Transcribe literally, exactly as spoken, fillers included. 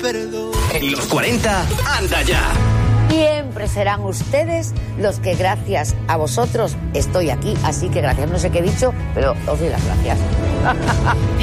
perdón. En los cuarenta, anda ya. Siempre serán ustedes los que gracias a vosotros estoy aquí, así que gracias, no sé qué he dicho, pero os doy las gracias.